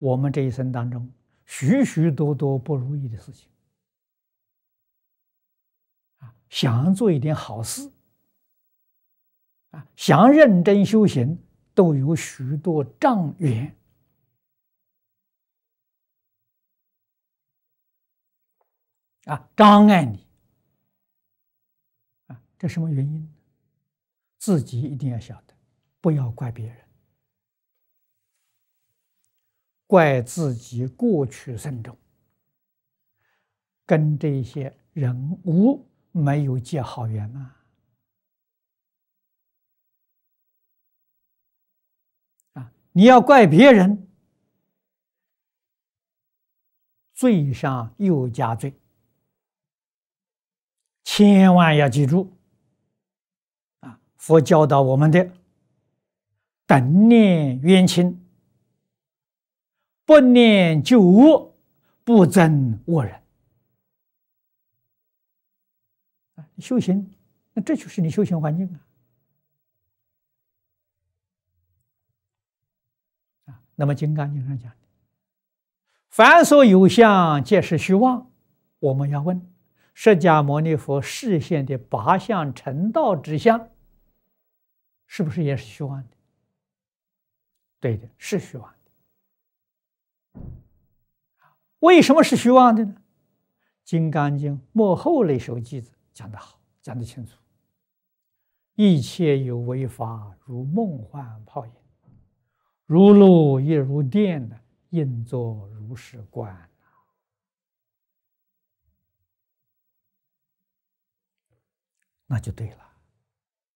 我们这一生当中许许多多不如意的事情想做一点好事想认真修行，都有许多障缘障碍你这什么原因？自己一定要晓得，不要怪别人，怪自己过去生中跟这些人物没有结好缘嘛。你要怪别人，罪上又加罪。千万要记住佛教导我们的等念冤亲，不念旧恶，不憎恶人。修行，那这就是你修行环境那么《金刚经》上讲，凡所有相，皆是虚妄。我们要问，释迦牟尼佛示现的八相成道之相，是不是也是虚妄的？对的，是虚妄的。为什么是虚妄的呢？《金刚经》末后那首偈子讲得好，讲得清楚。一切有为法，如梦幻泡影，如露亦如电的，应作如是观。那就对了。